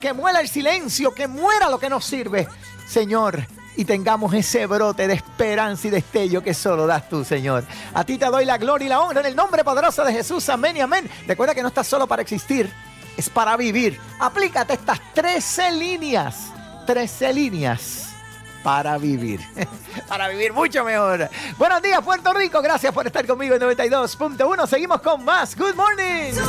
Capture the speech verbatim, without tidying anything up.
que muera el silencio, que muera lo que nos sirve, Señor, y tengamos ese brote de esperanza y destello que solo das tú, Señor. A ti te doy la gloria y la honra en el nombre poderoso de Jesús. Amén y amén. Recuerda que no estás solo para existir, es para vivir. Aplícate estas trece líneas, trece líneas para vivir, para vivir mucho mejor. Buenos días, Puerto Rico. Gracias por estar conmigo en noventa y dos punto uno. Seguimos con más Good Morning.